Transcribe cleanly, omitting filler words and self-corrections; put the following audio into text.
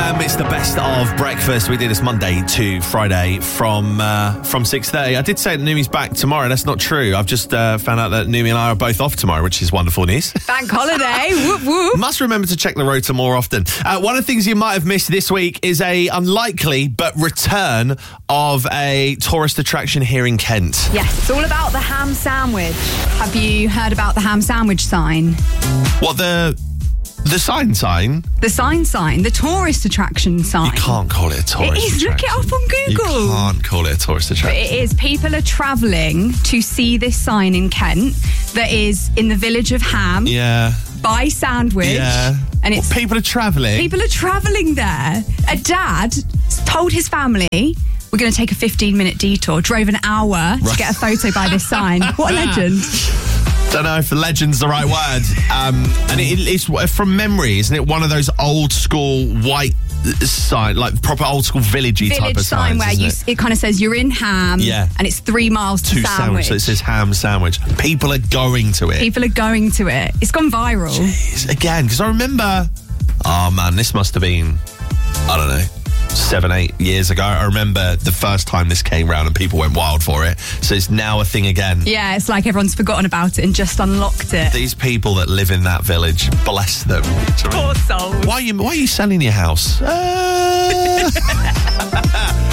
Jam. It's the best of breakfast. We do this Monday to Friday from 6:30. I did say that Numi's back tomorrow. That's not true. I've just found out that Numi and I are both off tomorrow, which is wonderful news. Bank holiday. Whoop, whoop. Must remember to check the rota more often. One of the things you might have missed this week is a unlikely but return of a tourist attraction here in Kent. Yes, it's all about the ham sandwich. Have you heard about the ham sandwich sign? What, the sign? The sign, the tourist attraction sign. You can't call it a tourist It is. attraction. Look it up on Google. You can't call it a tourist But attraction. it is. People are travelling to see this sign in Kent that is in the village of Ham. Yeah. By Sandwich. Yeah. And it's People are travelling. People are travelling there. A dad told his family, we're going to take a 15-minute detour, drove an hour to get a photo by this sign. What a legend. Don't know if legend's the right word. And it's from memory, isn't it? One of those old school white sign, like proper old school villagey type Village of sign signs, where isn't it kind of says you're in Ham, Yeah. and it's 3 miles to Sandwich. So it says ham sandwich. People are going to it. People are going to it. It's gone viral. Jeez, again, because I remember, oh man, this must have been, I don't know, 7-8 years ago. I remember the first time this came round and people went wild for it. So it's now a thing again. Yeah, it's like everyone's forgotten about it and just unlocked it. These people that live in that village, bless them. Poor souls. Why are you selling your house?